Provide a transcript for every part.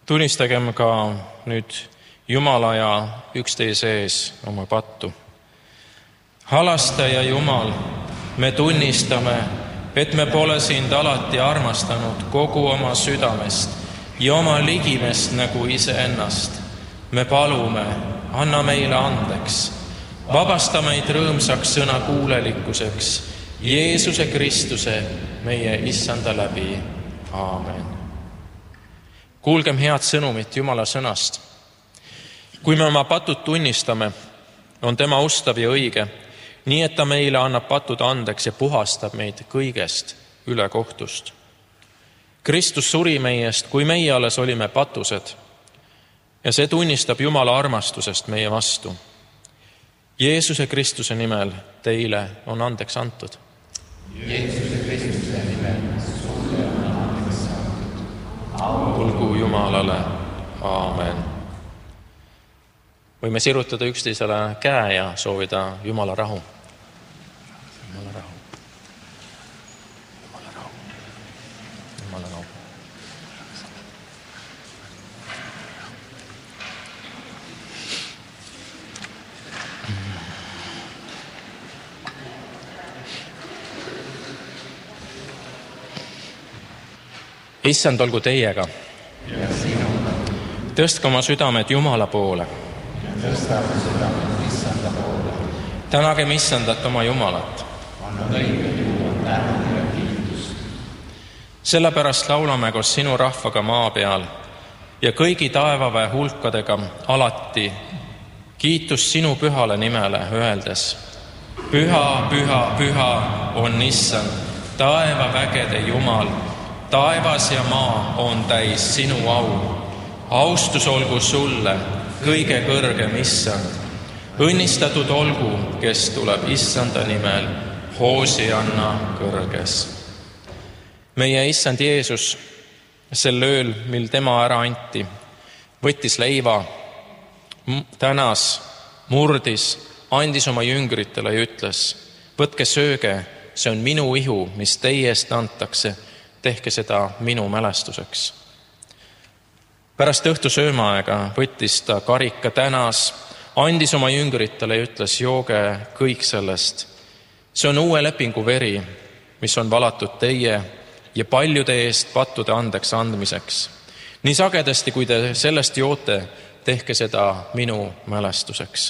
Tunnistagem ka nüüd Jumala ja üksteise ees oma pattu. Halastaja Jumal, me tunnistame, et me pole sind alati armastanud kogu oma südamest ja oma ligimest nagu iseennast. Me palume, anna meile andeks. Vabasta meid rõõmsaks sõna kuulelikkuseks Jeesuse Kristuse, meie Issanda läbi. Aamen. Kuulgem head sõnumit Jumala sõnast. Kui me oma patud tunnistame, on tema ustav ja õige, nii et ta meile annab patud andeks ja puhastab meid kõigest ülekohtust. Kristus suri meie eest, kui meie alles olime patused, ja see tunnistab Jumala armastusest meie vastu. Jeesuse Kristuse nimel teile on andeks antud. Jeesuse Kristuse nimel sulle on andeks antud. Olgu Jumalale. Aamen. Võime sirutada üksteisele käe ja soovida Jumala rahu. Jumala rahu. Jumala rahu. Jumala rahu. Issand olgu teiega. Ja sinuga. Tõstke oma südamed Jumala poole. Tõstame südamed Issanda poole. Tänagem Issandat oma Jumalat. On õige juua tänu ja kiitus. Sellepärast laulame koos sinu rahvaga maa peal ja kõigi taevaväe hulkadega alati kiitus sinu pühale nimele, öeldes: Püha, püha, püha on Issand, taevavägede Jumal. Taevas ja maa on täis sinu au. Austus olgu sulle, kõige kõrgem Issand. Õnnistatud olgu, kes tuleb Issanda nimel, Hoosianna kõrges. Meie Issand Jeesus sel ööl, mil tema ära anti, võttis leiva, tänas, murdis, andis oma jüngritele ja ütles: Võtke sööge, see on minu ihu, mis teie eest antakse, tehke seda minu mälestuseks. Pärast õhtu söömaaega võttis ta karika, tänas, andis oma jüngritele ja ütles: Jooge kõik sellest. See on uue lepingu veri, mis on valatud teie ja paljude eest pattude andeks andmiseks. Nii sagedasti, kui te sellest joote, tehke seda minu mälestuseks.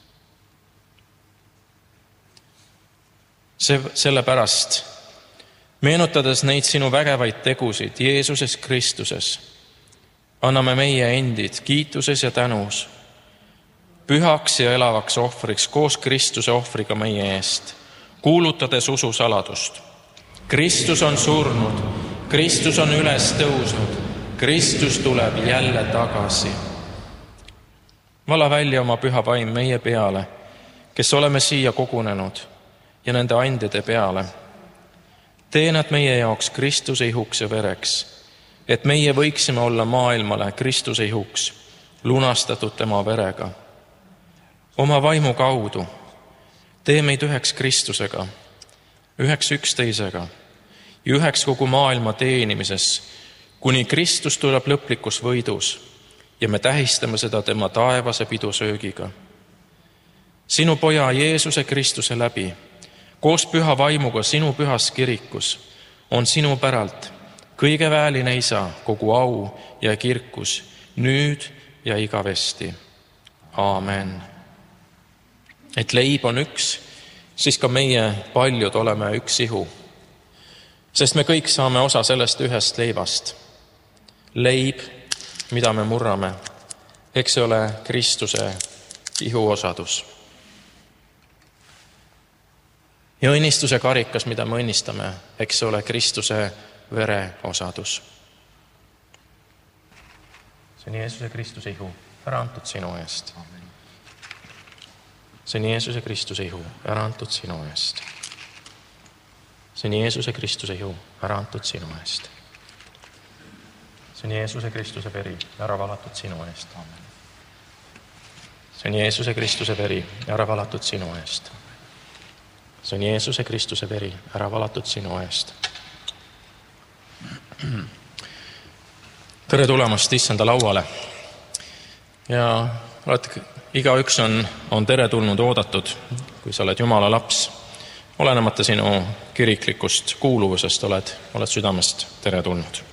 Sellepärast, meenutades neid sinu vägevaid tegusid Jeesuses Kristuses, anname meie endid kiituses ja tänus pühaks ja elavaks ohvriks koos Kristuse ohvriga meie eest, kuulutades ususaladust. Kristus on surnud, Kristus on üles tõusnud, Kristus tuleb jälle tagasi. Vala välja oma püha vaim meie peale, kes oleme siia kogunenud, ja nende andide peale. Tee nad meie jaoks Kristuse ihuks ja vereks, et meie võiksime olla maailmale Kristuse ihuks, lunastatud tema verega. Oma vaimu kaudu tee meid üheks Kristusega, üheks üksteisega ja üheks kogu maailma teenimises, kuni Kristus tuleb lõplikus võidus ja me tähistame seda tema taevase pidusöögiga. Sinu poja Jeesuse Kristuse läbi, koos püha vaimuga sinu pühas kirikus, on sinu päralt kõige vääline Isa, kogu au ja kirkus, nüüd ja igavesti. Aamen. Et leib on üks, siis ka meie paljud oleme üks ihu, sest me kõik saame osa sellest ühest leivast. Leib, mida me murrame, eks see ole Kristuse ihu osadus. Ja õnnistuse karikas, mida me õnnistame, eks see ole Kristuse vere osadus. See on Jeesuse Kristuse ihu, ära antud sinu eest. See on Jeesuse Kristuse ihu, ära antud sinu eest. See on Jeesuse Kristuse ihu, ära antud sinu eest. See on Jeesuse Kristuse veri, ära valatud sinu eest. See on Jeesuse Kristuse veri, ära valatud sinu eest. See on Jeesuse Kristuse veri, ära valatud sinu eest. tere tulemast issanda lauale. Ja igaüks on teretulnud oodatud, kui sa oled Jumala laps. Olenemata sinu kiriklikust kuuluvusest oled südamest teretulnud.